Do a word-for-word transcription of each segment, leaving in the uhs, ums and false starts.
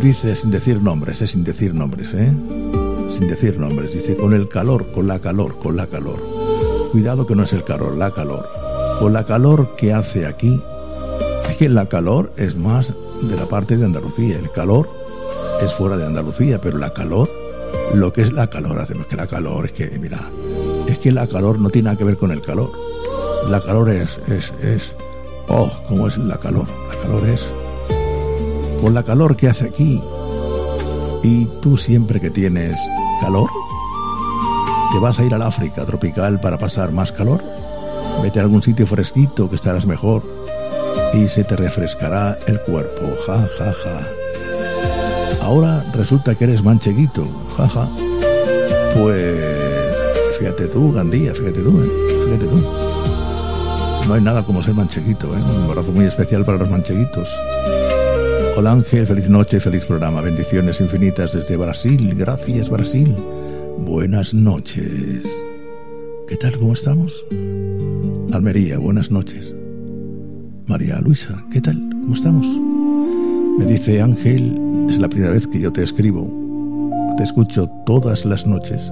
dice sin decir nombres, eh, sin decir nombres, ¿eh? Sin decir nombres. Dice, con el calor, con la calor, con la calor. Cuidado que no es el calor, la calor. Con la calor que hace aquí. Es que la calor es más de la parte de Andalucía. El calor es fuera de Andalucía, pero la calor, lo que es la calor, hacemos que la calor es que, mira, es que la calor no tiene nada que ver con el calor. La calor es, es, es, oh, ¿cómo es la calor? La calor es, con la calor que hace aquí. Y tú siempre que tienes calor, ¿te vas a ir al África tropical para pasar más calor? Vete a algún sitio fresquito que estarás mejor y se te refrescará el cuerpo, ja, ja, ja. Ahora resulta que eres mancheguito, ja, ja. Pues fíjate tú, Gandía, fíjate tú, ¿eh? Fíjate tú. No hay nada como ser mancheguito, ¿eh? Un abrazo muy especial para los mancheguitos. Hola Ángel, feliz noche, feliz programa, bendiciones infinitas desde Brasil, gracias Brasil. Buenas noches. ¿Qué tal, cómo estamos? Almería, buenas noches. María Luisa, ¿qué tal? ¿Cómo estamos? Me dice Ángel, es la primera vez que yo te escribo. Te escucho todas las noches.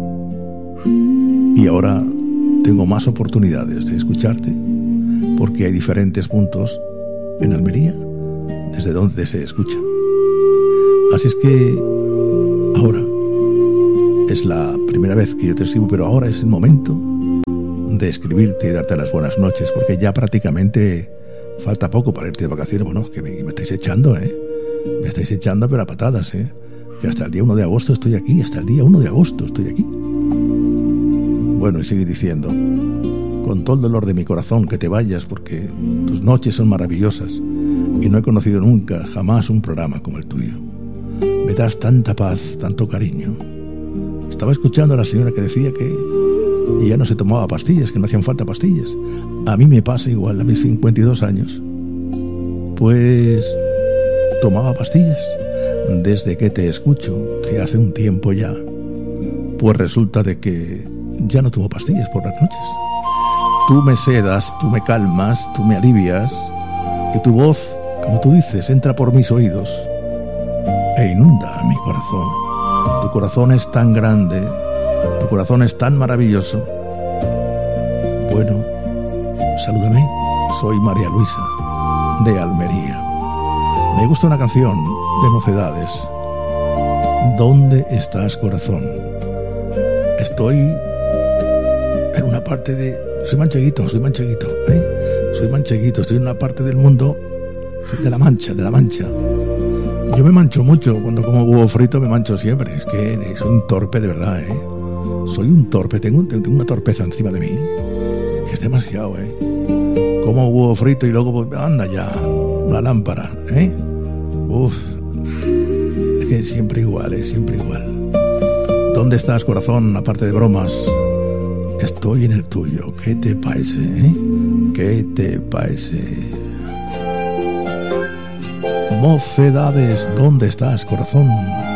Y ahora tengo más oportunidades de escucharte, porque hay diferentes puntos en Almería desde donde se escucha. Así es que ahora es la primera vez que yo te escribo, pero ahora es el momento de escribirte y darte las buenas noches, porque ya prácticamente falta poco para irte de vacaciones. Bueno, que me, me estáis echando, ¿eh? Me estáis echando, pero a patadas, ¿eh? Que hasta el día uno de agosto estoy aquí, hasta el día uno de agosto estoy aquí. Bueno, y sigue diciendo, con todo el dolor de mi corazón, que te vayas, porque tus noches son maravillosas y no he conocido nunca, jamás un programa como el tuyo. Me das tanta paz, tanto cariño. Estaba escuchando a la señora que decía que ya no se tomaba pastillas, que no hacían falta pastillas. A mí me pasa igual, a mis cincuenta y dos años. Pues tomaba pastillas desde que te escucho, que hace un tiempo ya. Pues resulta de que ya no tomo pastillas por las noches. Tú me sedas, tú me calmas, tú me alivias, y tu voz, como tú dices, entra por mis oídos e inunda mi corazón. Tu corazón es tan grande, tu corazón es tan maravilloso. Bueno, salúdame, soy María Luisa, de Almería. Me gusta una canción de Mocedades. ¿Dónde estás, corazón? Estoy en una parte de... Soy mancheguito, soy mancheguito, ¿eh? Soy mancheguito, estoy en una parte del mundo de la Mancha, de la Mancha. Yo me mancho mucho, cuando como huevo frito me mancho siempre. Es que soy un torpe de verdad, ¿eh? Soy un torpe, tengo, tengo una torpeza encima de mí, que es demasiado, ¿eh? Como huevo frito y luego, pues, anda ya, una lámpara, ¿eh? Uf, es que siempre igual, ¿eh? Siempre igual. ¿Dónde estás, corazón? Aparte de bromas, estoy en el tuyo. ¿Qué te parece, eh? ¿Qué te parece? Mocedades, ¿dónde estás, corazón?